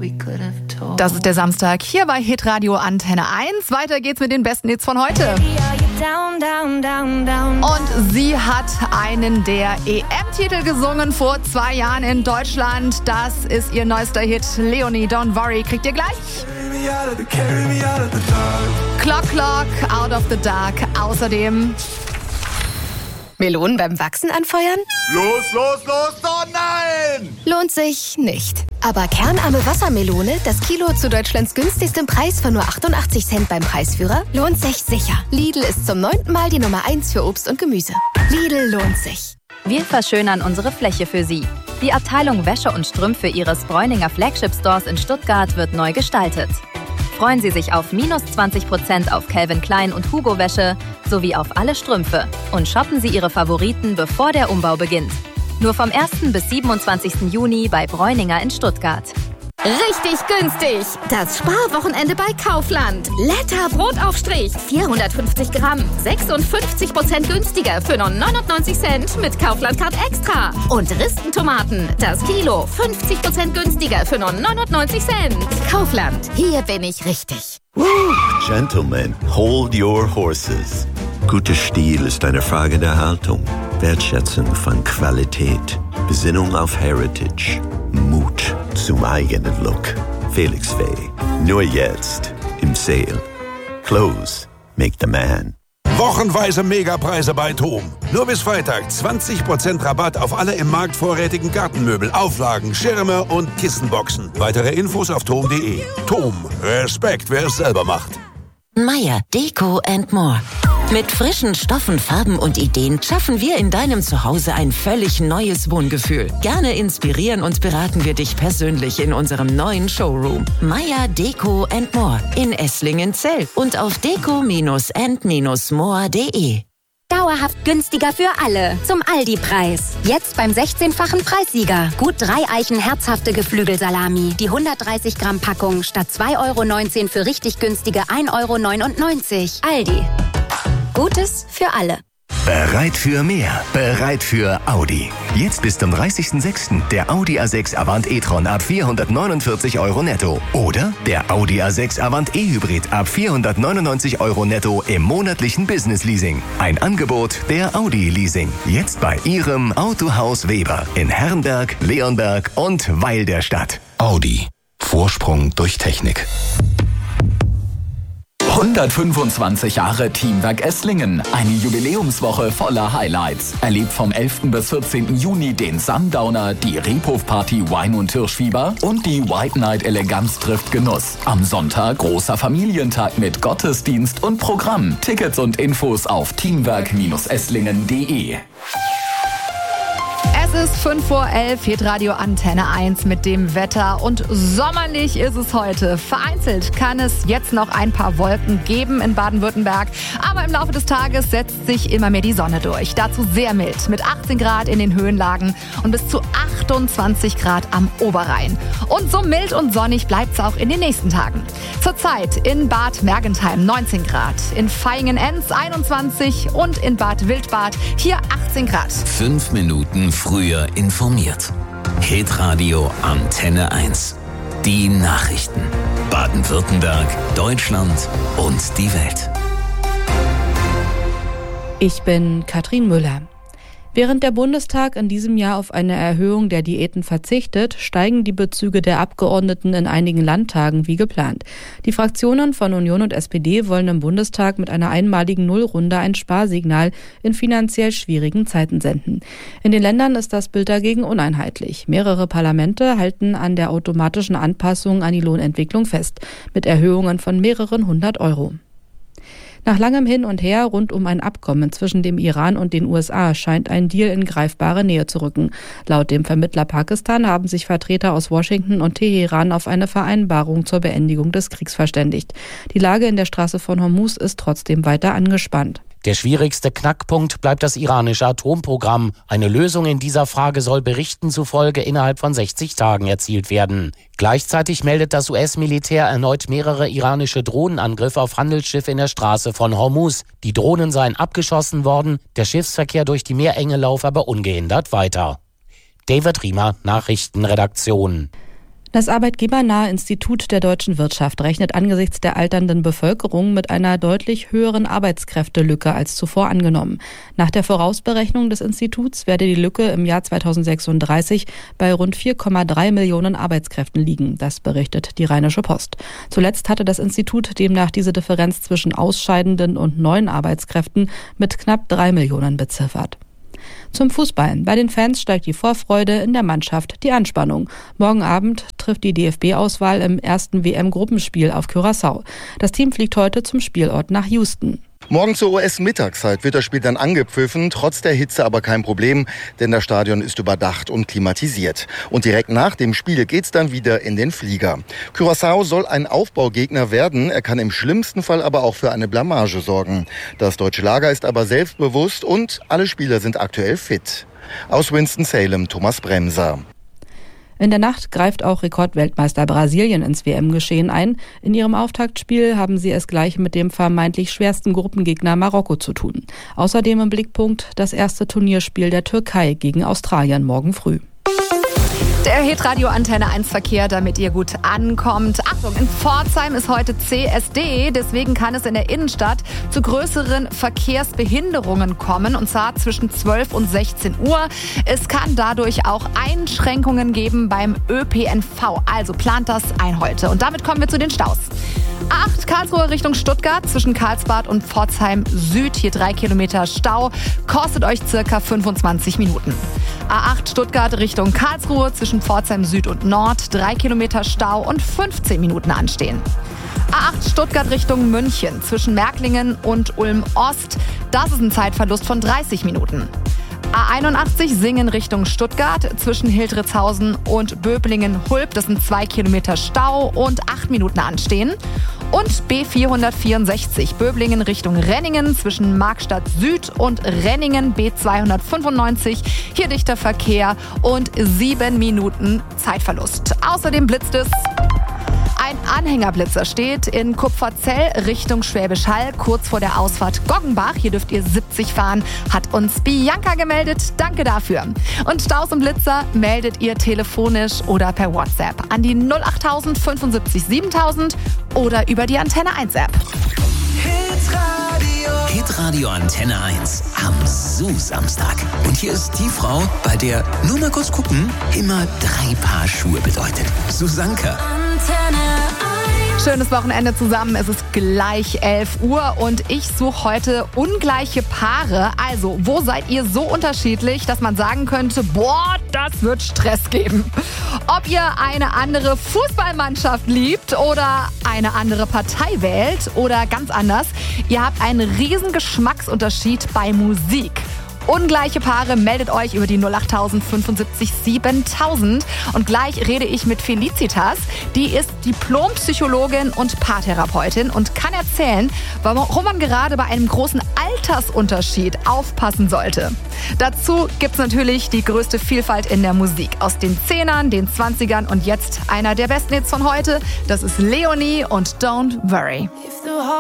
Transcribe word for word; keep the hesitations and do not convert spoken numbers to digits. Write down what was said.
Das ist der Samstag hier bei Hitradio Antenne eins. Weiter geht's mit den besten Hits von heute. Und sie hat einen der E M-Titel gesungen vor zwei Jahren in Deutschland. Das ist ihr neuester Hit, Leonie, Don't Worry, kriegt ihr gleich. Clock Clock, Out of the Dark. Außerdem Melonen beim Wachsen anfeuern? Los, los, los, oh nein! Lohnt sich nicht. Aber kernarme Wassermelone, das Kilo zu Deutschlands günstigstem Preis von nur achtundachtzig Cent beim Preisführer, lohnt sich sicher. Lidl ist zum neunten Mal die Nummer eins für Obst und Gemüse. Lidl lohnt sich. Wir verschönern unsere Fläche für Sie. Die Abteilung Wäsche und Strümpfe Ihres Bräuninger Flagship Stores in Stuttgart wird neu gestaltet. Freuen Sie sich auf minus zwanzig Prozent auf Calvin Klein und Hugo Wäsche sowie auf alle Strümpfe und shoppen Sie Ihre Favoriten, bevor der Umbau beginnt. Nur vom ersten bis siebenundzwanzigsten Juni bei Bräuninger in Stuttgart. Richtig günstig! Das Sparwochenende bei Kaufland. Letter Brotaufstrich, vierhundertfünfzig Gramm, sechsundfünfzig Prozent günstiger für nur neunundneunzig Cent mit Kaufland-Card Extra. Und Ristentomaten, das Kilo, fünfzig Prozent günstiger für nur neunundneunzig Cent. Kaufland, hier bin ich richtig. Gentlemen, hold your horses. Guter Stil ist eine Frage der Haltung, Wertschätzung von Qualität, Besinnung auf Heritage, Mut zum eigenen Look. Felix Faye, nur jetzt im Sale. Clothes make the man. Wochenweise Megapreise bei TOM. Nur bis Freitag zwanzig Prozent Rabatt auf alle im Markt vorrätigen Gartenmöbel, Auflagen, Schirme und Kissenboxen. Weitere Infos auf tom punkt de. TOM, Respekt, wer es selber macht. Meier Deko and More. Mit frischen Stoffen, Farben und Ideen schaffen wir in deinem Zuhause ein völlig neues Wohngefühl. Gerne inspirieren und beraten wir dich persönlich in unserem neuen Showroom. Meier Deko and More in Esslingen-Zell und auf deko and more punkt de. Dauerhaft günstiger für alle. Zum Aldi-Preis. Jetzt beim sechzehnfachen Preissieger. Gut drei Eichen herzhafte Geflügelsalami. Die hundertdreißig Gramm Packung statt zwei Euro neunzehn für richtig günstige ein Euro neunundneunzig. Aldi. Gutes für alle. Bereit für mehr. Bereit für Audi. Jetzt bis zum dreißigsten sechsten der Audi A sechs Avant e-tron ab vierhundertneunundvierzig Euro netto. Oder der Audi A sechs Avant e-Hybrid ab vierhundertneunundneunzig Euro netto im monatlichen Business-Leasing. Ein Angebot der Audi Leasing. Jetzt bei Ihrem Autohaus Weber in Herrenberg, Leonberg und Weil der Stadt. Audi. Vorsprung durch Technik. hundertfünfundzwanzig Jahre Teamwerk Esslingen. Eine Jubiläumswoche voller Highlights. Erlebt vom elften bis vierzehnten Juni den Sundowner, die Rebhof-Party Wein und Hirschfieber und die White Night Eleganz trifft Genuss. Am Sonntag großer Familientag mit Gottesdienst und Programm. Tickets und Infos auf teamwerk esslingen punkt de. Es ist fünf vor elf, Hitradio Antenne eins mit dem Wetter und sommerlich ist es heute. Vereinzelt kann es jetzt noch ein paar Wolken geben in Baden-Württemberg, aber im Laufe des Tages setzt sich immer mehr die Sonne durch. Dazu sehr mild mit achtzehn Grad in den Höhenlagen und bis zu achtundzwanzig Grad am Oberrhein. Und so mild und sonnig bleibt es auch in den nächsten Tagen. Zurzeit in Bad Mergentheim neunzehn Grad, in Vaihingen-Enz einundzwanzig und in Bad Wildbad hier achtzehn Grad. Fünf Minuten früher informiert. Hitradio Antenne eins. Die Nachrichten. Baden-Württemberg, Deutschland und die Welt. Ich bin Katrin Müller. Während der Bundestag in diesem Jahr auf eine Erhöhung der Diäten verzichtet, steigen die Bezüge der Abgeordneten in einigen Landtagen wie geplant. Die Fraktionen von Union und S P D wollen im Bundestag mit einer einmaligen Nullrunde ein Sparsignal in finanziell schwierigen Zeiten senden. In den Ländern ist das Bild dagegen uneinheitlich. Mehrere Parlamente halten an der automatischen Anpassung an die Lohnentwicklung fest, mit Erhöhungen von mehreren hundert Euro. Nach langem Hin und Her rund um ein Abkommen zwischen dem Iran und den U S A scheint ein Deal in greifbare Nähe zu rücken. Laut dem Vermittler Pakistan haben sich Vertreter aus Washington und Teheran auf eine Vereinbarung zur Beendigung des Kriegs verständigt. Die Lage in der Straße von Hormuz ist trotzdem weiter angespannt. Der schwierigste Knackpunkt bleibt das iranische Atomprogramm. Eine Lösung in dieser Frage soll Berichten zufolge innerhalb von sechzig Tagen erzielt werden. Gleichzeitig meldet das U S-Militär erneut mehrere iranische Drohnenangriffe auf Handelsschiffe in der Straße von Hormuz. Die Drohnen seien abgeschossen worden, der Schiffsverkehr durch die Meerenge laufe aber ungehindert weiter. David Riemer, Nachrichtenredaktion. Das arbeitgebernahe Institut der deutschen Wirtschaft rechnet angesichts der alternden Bevölkerung mit einer deutlich höheren Arbeitskräftelücke als zuvor angenommen. Nach der Vorausberechnung des Instituts werde die Lücke im Jahr zweitausendsechsunddreißig bei rund vier Komma drei Millionen Arbeitskräften liegen. Das berichtet die Rheinische Post. Zuletzt hatte das Institut demnach diese Differenz zwischen ausscheidenden und neuen Arbeitskräften mit knapp drei Millionen beziffert. Zum Fußball. Bei den Fans steigt die Vorfreude, in der Mannschaft die Anspannung. Morgen Abend trifft die D F B-Auswahl im ersten W M-Gruppenspiel auf Curaçao. Das Team fliegt heute zum Spielort nach Houston. Morgen zur U S-Mittagszeit wird das Spiel dann angepfiffen, trotz der Hitze aber kein Problem, denn das Stadion ist überdacht und klimatisiert. Und direkt nach dem Spiel geht's dann wieder in den Flieger. Curaçao soll ein Aufbaugegner werden, er kann im schlimmsten Fall aber auch für eine Blamage sorgen. Das deutsche Lager ist aber selbstbewusst und alle Spieler sind aktuell fit. Aus Winston-Salem, Thomas Bremser. In der Nacht greift auch Rekordweltmeister Brasilien ins W M-Geschehen ein. In ihrem Auftaktspiel haben sie es gleich mit dem vermeintlich schwersten Gruppengegner Marokko zu tun. Außerdem im Blickpunkt das erste Turnierspiel der Türkei gegen Australien morgen früh. Der Hitradio Antenne eins Verkehr, damit ihr gut ankommt. Achtung, in Pforzheim ist heute C S D, deswegen kann es in der Innenstadt zu größeren Verkehrsbehinderungen kommen, und zwar zwischen zwölf und sechzehn Uhr. Es kann dadurch auch Einschränkungen geben beim Ö P N V, also plant das ein heute. Und damit kommen wir zu den Staus. A acht Karlsruhe Richtung Stuttgart zwischen Karlsbad und Pforzheim Süd. Hier drei Kilometer Stau. Kostet euch circa fünfundzwanzig Minuten. A acht Stuttgart Richtung Karlsruhe zwischen Pforzheim Süd und Nord. drei Kilometer Stau und fünfzehn Minuten anstehen. A acht Stuttgart Richtung München zwischen Märklingen und Ulm Ost. Das ist ein Zeitverlust von dreißig Minuten. A einundachtzig Singen Richtung Stuttgart zwischen Hildritzhausen und Böblingen-Hulb. Das sind zwei Kilometer Stau und acht Minuten anstehen. Und B vierhundertvierundsechzig Böblingen Richtung Renningen zwischen Markstadt Süd und Renningen B zweihundertfünfundneunzig. Hier dichter Verkehr und sieben Minuten Zeitverlust. Außerdem blitzt es. Ein Anhängerblitzer steht in Kupferzell Richtung Schwäbisch Hall, kurz vor der Ausfahrt Goggenbach. Hier dürft ihr siebzig fahren, hat uns Bianca gemeldet. Danke dafür. Und Staus und Blitzer meldet ihr telefonisch oder per WhatsApp an die null acht null fünfundsiebzig siebentausend oder über die Antenne eins App. Hitradio. Hitradio Antenne eins am Su-Samstag. Und hier ist die Frau, bei der nur mal kurz gucken immer drei Paar Schuhe bedeutet. Susanka. Schönes Wochenende zusammen. Es ist gleich elf Uhr und ich suche heute ungleiche Paare. Also, wo seid ihr so unterschiedlich, dass man sagen könnte, boah, das wird Stress geben? Ob ihr eine andere Fußballmannschaft liebt oder eine andere Partei wählt oder ganz anders, ihr habt einen riesen Geschmacksunterschied bei Musik. Ungleiche Paare, meldet euch über die null acht null fünfundsiebzig siebentausend. Und gleich rede ich mit Felicitas. Die ist Diplompsychologin und Paartherapeutin und kann erzählen, warum man gerade bei einem großen Altersunterschied aufpassen sollte. Dazu gibt's natürlich die größte Vielfalt in der Musik. Aus den Zehnern, den Zwanzigern und jetzt einer der besten Hits von heute. Das ist Leonie und Don't Worry.